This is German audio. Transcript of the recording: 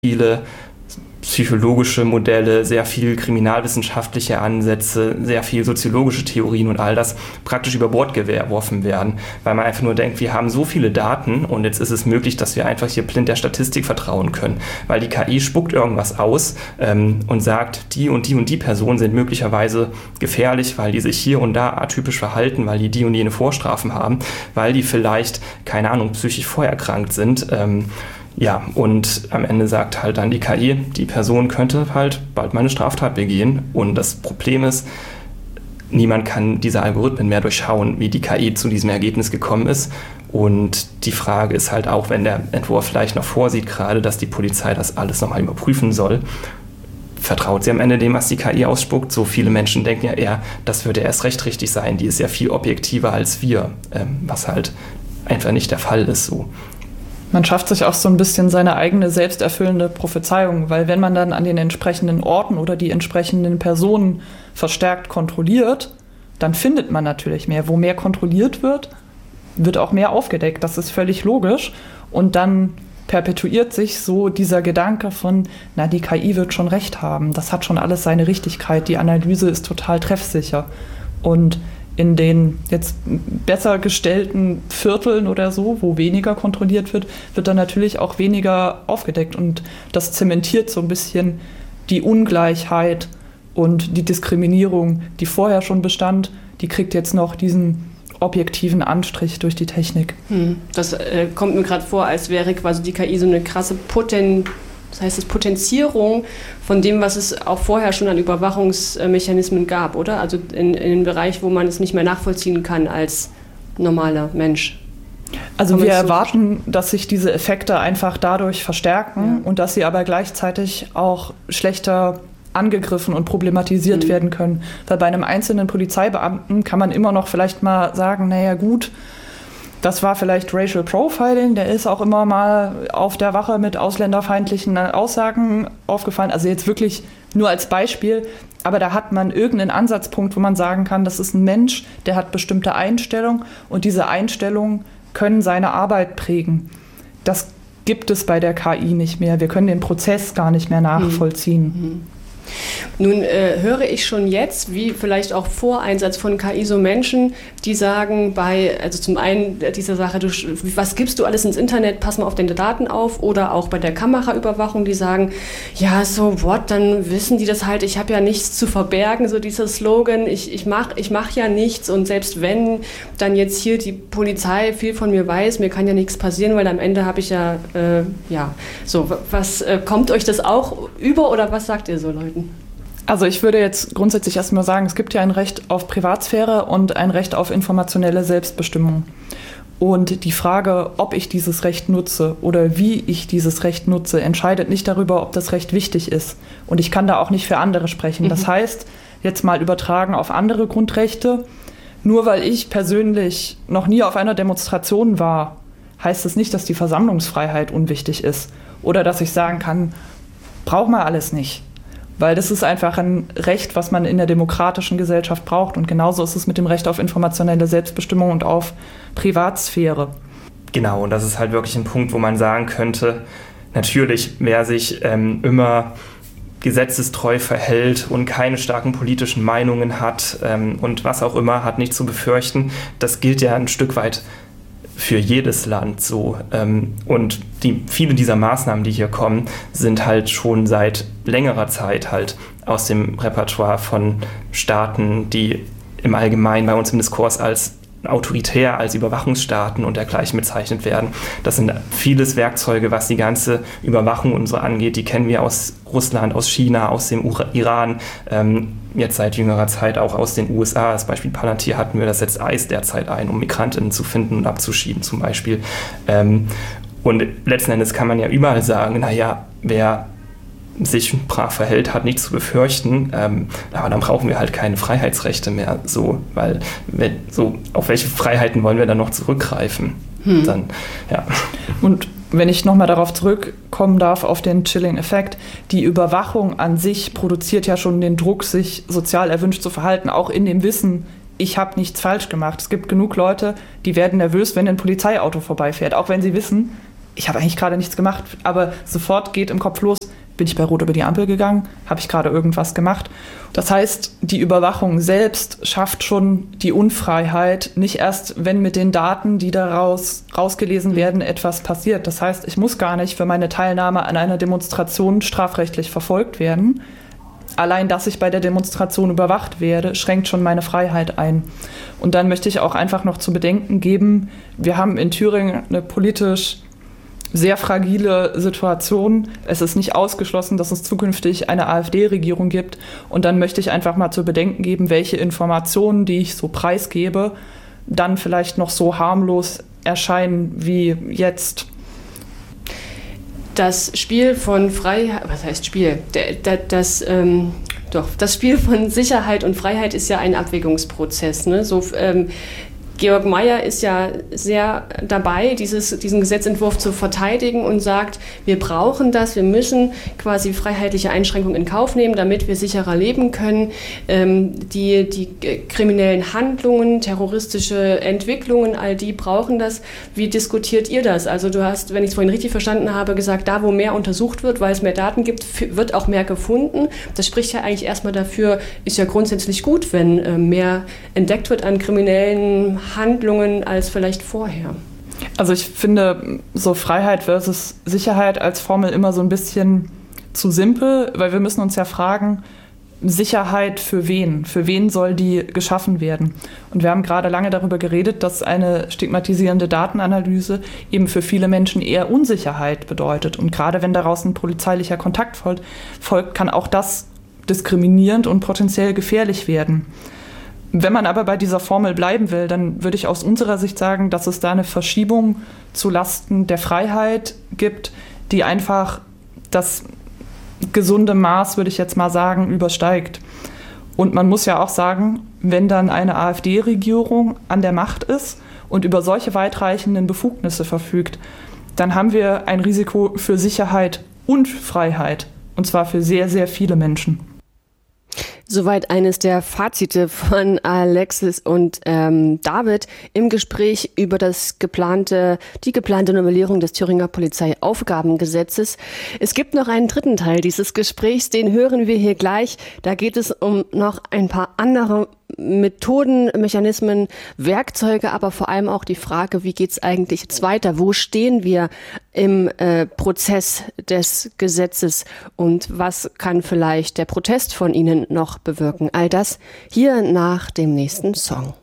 viele psychologische Modelle, sehr viel kriminalwissenschaftliche Ansätze, sehr viel soziologische Theorien und all das praktisch über Bord geworfen werden, weil man einfach nur denkt, wir haben so viele Daten und jetzt ist es möglich, dass wir einfach hier blind der Statistik vertrauen können, weil die KI spuckt irgendwas aus und sagt, die und die und die Personen sind möglicherweise gefährlich, weil die sich hier und da atypisch verhalten, weil die und jene Vorstrafen haben, weil die vielleicht, keine Ahnung, psychisch vorerkrankt sind. Ja, und am Ende sagt halt dann die KI, die Person könnte halt bald mal eine Straftat begehen. Und das Problem ist, niemand kann diese Algorithmen mehr durchschauen, wie die KI zu diesem Ergebnis gekommen ist. Und die Frage ist halt auch, wenn der Entwurf vielleicht noch vorsieht, gerade, dass die Polizei das alles nochmal überprüfen soll, vertraut sie am Ende dem, was die KI ausspuckt? So viele Menschen denken ja eher, das würde erst recht richtig sein. Die ist ja viel objektiver als wir, was halt einfach nicht der Fall ist so. Man schafft sich auch so ein bisschen seine eigene selbsterfüllende Prophezeiung, weil wenn man dann an den entsprechenden Orten oder die entsprechenden Personen verstärkt kontrolliert, dann findet man natürlich mehr. Wo mehr kontrolliert wird, wird auch mehr aufgedeckt. Das ist völlig logisch. Und dann perpetuiert sich so dieser Gedanke von, na, die KI wird schon recht haben. Das hat schon alles seine Richtigkeit. Die Analyse ist total treffsicher. Und in den jetzt besser gestellten Vierteln oder so, wo weniger kontrolliert wird, wird dann natürlich auch weniger aufgedeckt. Und das zementiert so ein bisschen die Ungleichheit und die Diskriminierung, die vorher schon bestand, die kriegt jetzt noch diesen objektiven Anstrich durch die Technik. Das kommt mir gerade vor, als wäre quasi die KI so eine krasse Potenzierung von dem, was es auch vorher schon an Überwachungsmechanismen gab, oder? Also in einem Bereich, wo man es nicht mehr nachvollziehen kann als normaler Mensch. Also wir erwarten, dass sich diese Effekte einfach dadurch verstärken und dass sie aber gleichzeitig auch schlechter angegriffen und problematisiert werden können. Weil bei einem einzelnen Polizeibeamten kann man immer noch vielleicht mal sagen, naja gut, das war vielleicht Racial Profiling, der ist auch immer mal auf der Wache mit ausländerfeindlichen Aussagen aufgefallen. Also jetzt wirklich nur als Beispiel, aber da hat man irgendeinen Ansatzpunkt, wo man sagen kann, das ist ein Mensch, der hat bestimmte Einstellungen und diese Einstellungen können seine Arbeit prägen. Das gibt es bei der KI nicht mehr. Wir können den Prozess gar nicht mehr nachvollziehen. Nun höre ich schon jetzt, wie vielleicht auch vor Einsatz von KI, so Menschen, die sagen also zum einen dieser Sache, was gibst du alles ins Internet, pass mal auf deine Daten auf, oder auch bei der Kameraüberwachung, die sagen, ja, so what, dann wissen die das halt, ich habe ja nichts zu verbergen, so dieser Slogan, ich mach ja nichts, und selbst wenn dann jetzt hier die Polizei viel von mir weiß, mir kann ja nichts passieren, weil am Ende habe ich ja, was kommt euch das auch über, oder was sagt ihr so Leuten? Also ich würde jetzt grundsätzlich erstmal sagen, es gibt ja ein Recht auf Privatsphäre und ein Recht auf informationelle Selbstbestimmung. Und die Frage, ob ich dieses Recht nutze oder wie ich dieses Recht nutze, entscheidet nicht darüber, ob das Recht wichtig ist. Und ich kann da auch nicht für andere sprechen. Das heißt, jetzt mal übertragen auf andere Grundrechte, nur weil ich persönlich noch nie auf einer Demonstration war, heißt es nicht, dass die Versammlungsfreiheit unwichtig ist. Oder dass ich sagen kann, braucht man alles nicht. Weil das ist einfach ein Recht, was man in der demokratischen Gesellschaft braucht. Und genauso ist es mit dem Recht auf informationelle Selbstbestimmung und auf Privatsphäre. Genau, und das ist halt wirklich ein Punkt, wo man sagen könnte, natürlich, wer sich immer gesetzestreu verhält und keine starken politischen Meinungen hat und was auch immer, hat nicht zu befürchten. Das gilt ja ein Stück weit für jedes Land so. Und viele dieser Maßnahmen, die hier kommen, sind halt schon seit längerer Zeit halt aus dem Repertoire von Staaten, die im Allgemeinen bei uns im Diskurs als autoritär, als Überwachungsstaaten und dergleichen bezeichnet werden. Das sind vieles Werkzeuge, was die ganze Überwachung und so angeht. Die kennen wir aus Russland, aus China, aus dem Iran, jetzt seit jüngerer Zeit auch aus den USA. Als Beispiel Palantir hatten wir, das setzt ICE derzeit ein, um Migrantinnen zu finden und abzuschieben zum Beispiel. Und letzten Endes kann man ja überall sagen, naja, wer sich brav verhält, hat nichts zu befürchten, aber dann brauchen wir halt keine Freiheitsrechte mehr, so, weil auf welche Freiheiten wollen wir dann noch zurückgreifen? Dann, ja. Und wenn ich nochmal darauf zurückkommen darf, auf den Chilling-Effekt, die Überwachung an sich produziert ja schon den Druck, sich sozial erwünscht zu verhalten, auch in dem Wissen, ich habe nichts falsch gemacht. Es gibt genug Leute, die werden nervös, wenn ein Polizeiauto vorbeifährt, auch wenn sie wissen, ich habe eigentlich gerade nichts gemacht, aber sofort geht im Kopf los, bin ich bei Rot über die Ampel gegangen, habe ich gerade irgendwas gemacht. Das heißt, die Überwachung selbst schafft schon die Unfreiheit, nicht erst, wenn mit den Daten, die daraus rausgelesen werden, etwas passiert. Das heißt, ich muss gar nicht für meine Teilnahme an einer Demonstration strafrechtlich verfolgt werden. Allein, dass ich bei der Demonstration überwacht werde, schränkt schon meine Freiheit ein. Und dann möchte ich auch einfach noch zu bedenken geben, wir haben in Thüringen eine politisch sehr fragile Situation. Es ist nicht ausgeschlossen, dass es zukünftig eine AfD-Regierung gibt. Und dann möchte ich einfach mal zu bedenken geben, welche Informationen, die ich so preisgebe, dann vielleicht noch so harmlos erscheinen wie jetzt. Das Spiel von Freiheit, was heißt Spiel? Das Spiel von Sicherheit und Freiheit ist ja ein Abwägungsprozess. Ne? Georg Mayer ist ja sehr dabei, diesen Gesetzentwurf zu verteidigen und sagt, wir brauchen das, wir müssen quasi freiheitliche Einschränkungen in Kauf nehmen, damit wir sicherer leben können. Die kriminellen Handlungen, terroristische Entwicklungen, all die brauchen das. Wie diskutiert ihr das? Also du hast, wenn ich es vorhin richtig verstanden habe, gesagt, da wo mehr untersucht wird, weil es mehr Daten gibt, wird auch mehr gefunden. Das spricht ja eigentlich erstmal dafür, ist ja grundsätzlich gut, wenn mehr entdeckt wird an kriminellen Handlungen als vielleicht vorher. Also ich finde so Freiheit versus Sicherheit als Formel immer so ein bisschen zu simpel, weil wir müssen uns ja fragen, Sicherheit für wen? Für wen soll die geschaffen werden? Und wir haben gerade lange darüber geredet, dass eine stigmatisierende Datenanalyse eben für viele Menschen eher Unsicherheit bedeutet. Und gerade wenn daraus ein polizeilicher Kontakt folgt, kann auch das diskriminierend und potenziell gefährlich werden. Wenn man aber bei dieser Formel bleiben will, dann würde ich aus unserer Sicht sagen, dass es da eine Verschiebung zulasten der Freiheit gibt, die einfach das gesunde Maß, würde ich jetzt mal sagen, übersteigt. Und man muss ja auch sagen, wenn dann eine AfD-Regierung an der Macht ist und über solche weitreichenden Befugnisse verfügt, dann haben wir ein Risiko für Sicherheit und Freiheit. Und zwar für sehr, sehr viele Menschen. Soweit eines der Fazite von Alexis und David im Gespräch über die geplante Novellierung des Thüringer Polizeiaufgabengesetzes. Es gibt noch einen dritten Teil dieses Gesprächs, den hören wir hier gleich. Da geht es um noch ein paar andere Methoden, Mechanismen, Werkzeuge, aber vor allem auch die Frage, wie geht es eigentlich jetzt weiter? Wo stehen wir im Prozess des Gesetzes und was kann vielleicht der Protest von Ihnen noch bewirken? All das hier nach dem nächsten Song.